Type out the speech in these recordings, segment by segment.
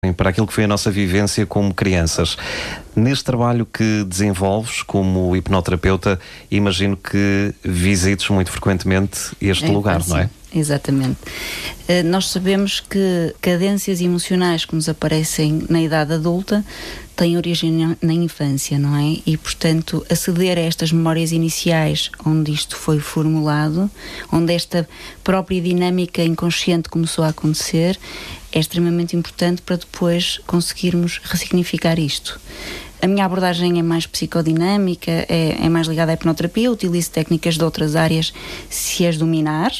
para aquilo que foi a nossa vivência como crianças. Neste trabalho que desenvolves como hipnoterapeuta, imagino que visites muito frequentemente este lugar, não é? Exatamente. Nós sabemos que cadências emocionais que nos aparecem na idade adulta têm origem na infância, não é? E, portanto, aceder a estas memórias iniciais onde isto foi formulado, onde esta própria dinâmica inconsciente começou a acontecer, é extremamente importante para depois conseguirmos ressignificar isto. A minha abordagem é mais psicodinâmica, é mais ligada à hipnoterapia, eu utilizo técnicas de outras áreas se as dominar,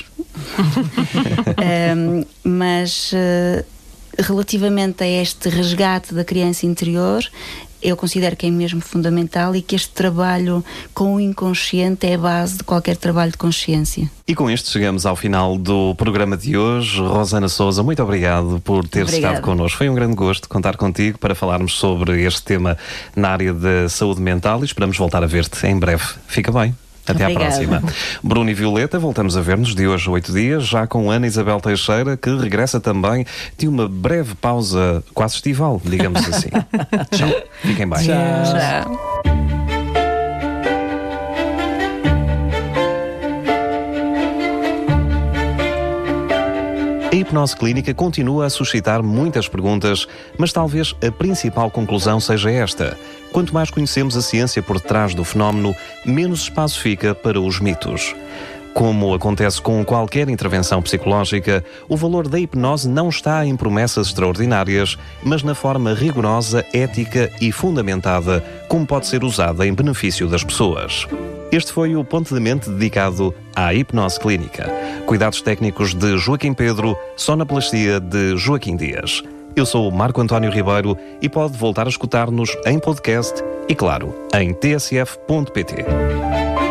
mas relativamente a este resgate da criança interior, eu considero que é mesmo fundamental e que este trabalho com o inconsciente é a base de qualquer trabalho de consciência. E com isto chegamos ao final do programa de hoje. Rosana Sousa, muito obrigado por ter estado connosco. Foi um grande gosto contar contigo para falarmos sobre este tema na área da saúde mental e esperamos voltar a ver-te em breve. Fica bem. Até à próxima. Bruno e Violeta, voltamos a ver-nos de hoje a 8 dias, já com Ana Isabel Teixeira, que regressa também de uma breve pausa quase estival, digamos assim. Tchau. Fiquem bem. Tchau. A hipnose clínica continua a suscitar muitas perguntas, mas talvez a principal conclusão seja esta. Quanto mais conhecemos a ciência por detrás do fenómeno, menos espaço fica para os mitos. Como acontece com qualquer intervenção psicológica, o valor da hipnose não está em promessas extraordinárias, mas na forma rigorosa, ética e fundamentada como pode ser usada em benefício das pessoas. Este foi o Ponto de Mente dedicado à hipnose clínica. Cuidados técnicos de Joaquim Pedro, sonoplastia de Joaquim Dias. Eu sou o Marco António Ribeiro e pode voltar a escutar-nos em podcast e, claro, em tsf.pt.